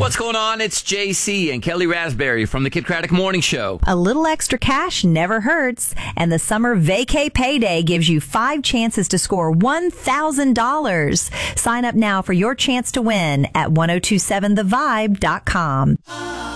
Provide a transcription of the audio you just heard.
What's going on? It's JC and Kelly Raspberry from the Kid Craddock Morning Show. A little extra cash never hurts, and the Summer Vacay Payday gives you 5 chances to score $1,000. Sign up now for your chance to win at 1027thevibe.com.